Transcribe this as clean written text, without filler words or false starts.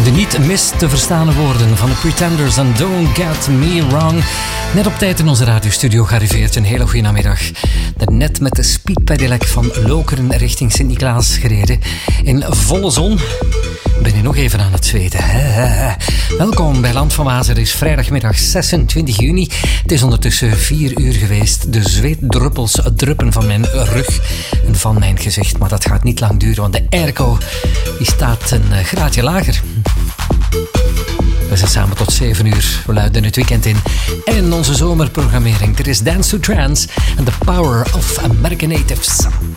De niet mis te verstaande woorden van de Pretenders en Don't Get Me Wrong. Net op tijd in onze radiostudio gearriveerd. Een hele goede namiddag. Net met de speedpedelec van Lokeren richting Sint-Niklaas gereden. In volle zon. Ben je nog even aan het zweten? Welkom bij Land van Waas. Het is vrijdagmiddag 26 juni. Het is ondertussen 4 uur geweest. De zweetdruppels druppen van mijn rug en van mijn gezicht. Maar dat gaat niet lang duren, want de airco die staat een graadje lager. We zijn samen tot 7 uur. We luiden het weekend in. En onze zomerprogrammering. Er is Dance to Trance and the Power of American Natives.